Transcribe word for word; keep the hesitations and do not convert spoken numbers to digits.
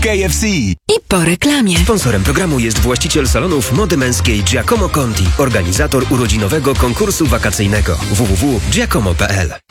K F C. I po reklamie. Sponsorem programu jest właściciel salonów mody męskiej Giacomo Conti, organizator urodzinowego konkursu wakacyjnego w w w kropka giacomo kropka p l.